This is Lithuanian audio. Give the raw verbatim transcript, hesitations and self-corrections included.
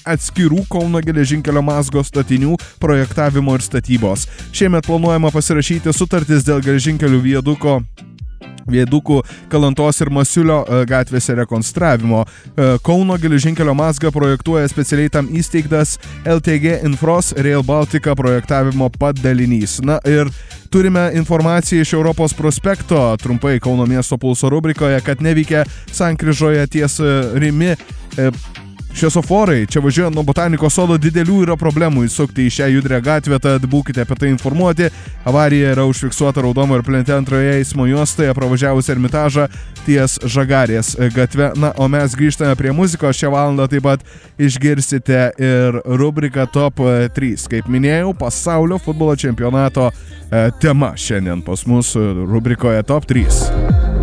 atskirų Kauno geležinkelio mazgo statinių projektavimo ir statybos. Šiemet planuojama pasirašyti sutartis dėl geležinkelių viaduko viadukų Kalantos ir Masiulio gatvėse rekonstravimo. Kauno geležinkelio mazgą projektuoja specialiai tam įsteigtas L T G Infros Rail Baltica projektavimo padalinys. Na ir turime informaciją iš Europos prospekto, trumpai Kauno miesto pulso rubrikoje, kad neveikia sankryžoje ties Rimi šviesoforai. Čia važiuojant nuo Botanikos sodo didelių yra problemų įsukti į šią judrią gatvę, tad būkite apie tai informuoti. Avarija yra užfiksuota raudono ir plente antroje eismo juostoje pravažiavus Ermitažą ties Žagarės gatve. Na, o mes grįžtame prie muzikos. Šią valandą taip pat išgirsite ir rubriką Top trys. Kaip minėjau, pasaulio futbolo čempionato tema šiandien pas mus rubrikoje Top trys.